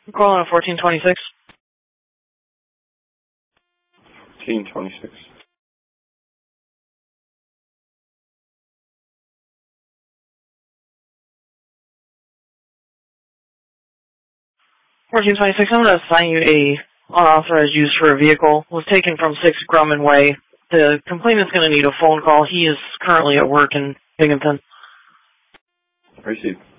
Calling at 1426. 1426. I'm going to assign you a unauthorized use for a vehicle. Was taken from 6 Grumman Way. The complainant's going to need a phone call. He is currently at work in Binghamton. Received.